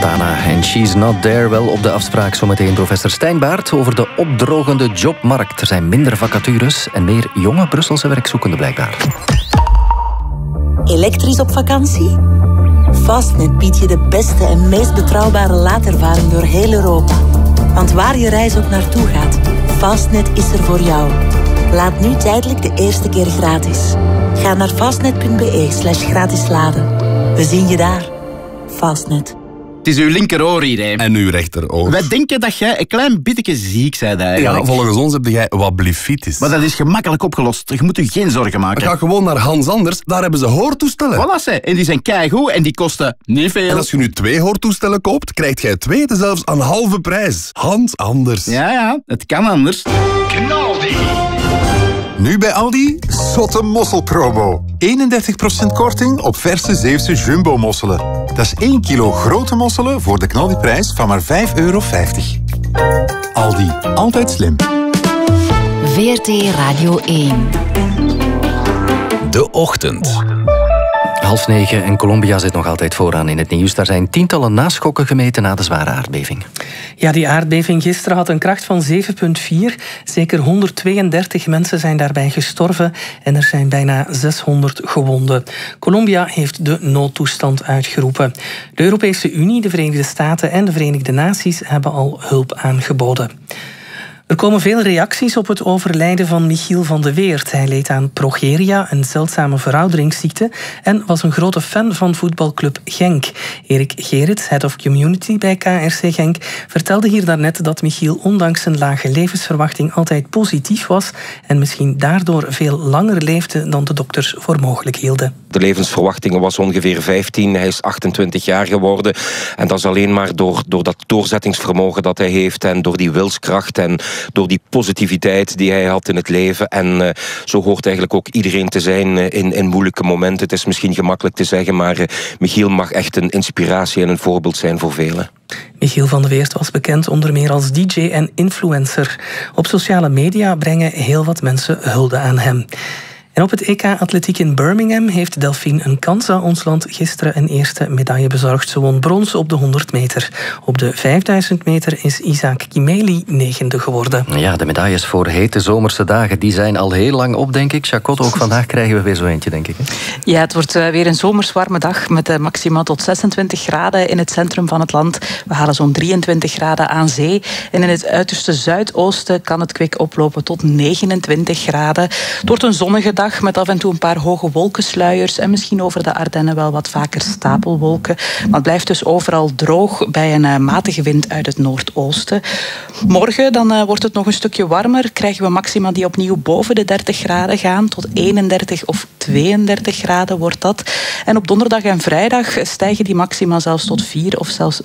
Santana en She's Not There. Wel op de afspraak zometeen professor Stijn Baert over de opdrogende jobmarkt. Er zijn minder vacatures en meer jonge Brusselse werkzoekenden blijkbaar. Elektrisch op vakantie? Fastnet biedt je de beste en meest betrouwbare laadervaring door heel Europa. Want waar je reis ook naartoe gaat, Fastnet is er voor jou. Laat nu tijdelijk de eerste keer gratis. Ga naar fastnet.be/gratis laden. We zien je daar. Fastnet. Het is uw linkeroor hier, hè. En uw rechteroor. Wij denken dat jij een klein beetje ziek bent eigenlijk. Ja, volgens ons heb jij wat blefitis. Maar dat is gemakkelijk opgelost. Je moet je geen zorgen maken. Ga gewoon naar Hans Anders, daar hebben ze hoortoestellen. Voilà, ze. En die zijn keigoed en die kosten niet veel. En als je nu 2 hoortoestellen koopt, krijgt jij 2 zelfs aan halve prijs. Hans Anders. Ja, het kan anders. Knaldi. Nu bij Aldi, zotte mosselpromo. 31% korting op verse Zeeuwse jumbo-mosselen. Dat is 1 kilo grote mosselen voor de knaldiprijs van maar €5,50. Aldi, altijd slim. VRT Radio 1. De ochtend. 8:30 en Colombia zit nog altijd vooraan in het nieuws. Daar zijn tientallen naschokken gemeten na de zware aardbeving. Ja, die aardbeving gisteren had een kracht van 7,4. Zeker 132 mensen zijn daarbij gestorven en er zijn bijna 600 gewonden. Colombia heeft de noodtoestand uitgeroepen. De Europese Unie, de Verenigde Staten en de Verenigde Naties hebben al hulp aangeboden. Er komen veel reacties op het overlijden van Michiel van de Weert. Hij leed aan progeria, een zeldzame verouderingsziekte, en was een grote fan van voetbalclub Genk. Erik Gerrits, Head of Community bij KRC Genk, vertelde hier daarnet dat Michiel ondanks zijn lage levensverwachting altijd positief was en misschien daardoor veel langer leefde dan de dokters voor mogelijk hielden. De levensverwachting was ongeveer 15, hij is 28 jaar geworden. En dat is alleen maar door dat doorzettingsvermogen dat hij heeft en door die wilskracht en door die positiviteit die hij had in het leven. En zo hoort eigenlijk ook iedereen te zijn in moeilijke momenten. Het is misschien gemakkelijk te zeggen, maar Michiel mag echt een inspiratie en een voorbeeld zijn voor velen. Michiel van de Weert was bekend onder meer als DJ en influencer. Op sociale media brengen heel wat mensen hulde aan hem. En op het EK Atletiek in Birmingham heeft Delphine Nkansa ons land gisteren een eerste medaille bezorgd. Ze won brons op de 100 meter. Op de 5000 meter is Isaac Kimeli 9e geworden. Ja, de medailles voor hete zomerse dagen, die zijn al heel lang op, denk ik. Chacot, ook vandaag krijgen we weer zo eentje, denk ik. Hè? Ja, het wordt weer een zomerswarme dag met maxima tot 26 graden in het centrum van het land. We halen zo'n 23 graden aan zee. En in het uiterste zuidoosten kan het kwik oplopen tot 29 graden. Het wordt een zonnige dag met af en toe een paar hoge wolkensluiers en misschien over de Ardennen wel wat vaker stapelwolken. Maar het blijft dus overal droog bij een matige wind uit het noordoosten. Morgen dan wordt het nog een stukje warmer. Krijgen we maxima die opnieuw boven de 30 graden gaan. Tot 31 of 32 graden wordt dat. En op donderdag en vrijdag stijgen die maxima zelfs tot 4 of zelfs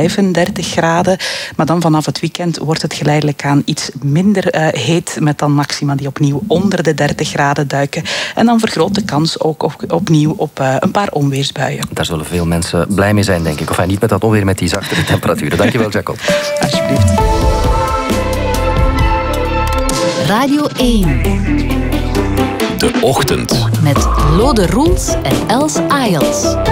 35 graden. Maar dan vanaf het weekend wordt het geleidelijk aan iets minder heet met dan maxima die opnieuw onder de 30 graden duiken. En dan vergroot de kans ook opnieuw op een paar onweersbuien. Daar zullen veel mensen blij mee zijn, denk ik. Of niet met dat onweer, met die zachtere temperaturen. Dankjewel, Jacob. Alsjeblieft. Radio 1. De ochtend. Met Lode Roels en Els Ayels.